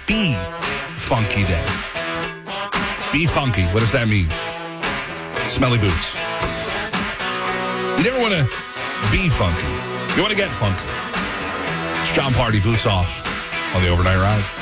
be funky day. Be funky. What does that mean? Smelly boots. You never want to be funky. You want to get funky. It's John Party, Boots Off on the Overnight Ride.